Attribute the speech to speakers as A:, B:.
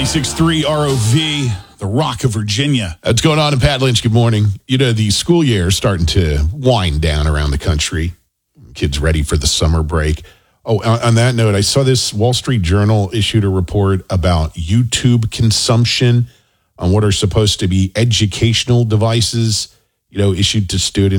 A: 96.3 ROV, the Rock of Virginia.
B: What's going on? Pat Lynch, good morning. You know, the school year is starting to wind down around the country. Kids ready for the summer break. Oh, on that note, I saw this Wall Street Journal issued a report about YouTube consumption on what are supposed to be educational devices, issued to students.